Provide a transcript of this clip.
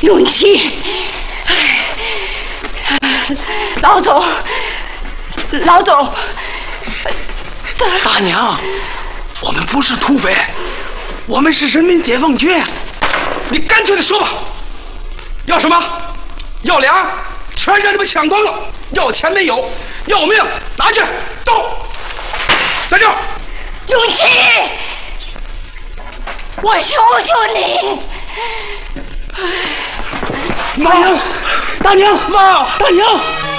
永琪，老总， 大娘，我们不是土匪，我们是人民解放军。你干脆的说吧，要什么？要粮，全让你们抢光了；要钱没有，要命拿去，走！在这儿， 永琪，我求求你！ 大娘，大娘，妈，大娘。